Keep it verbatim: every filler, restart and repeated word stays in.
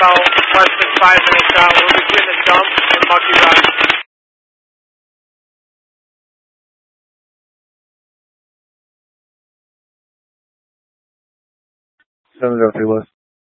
about less than five minutes out. We're between the dump and Mucky Rock. seven zero three West.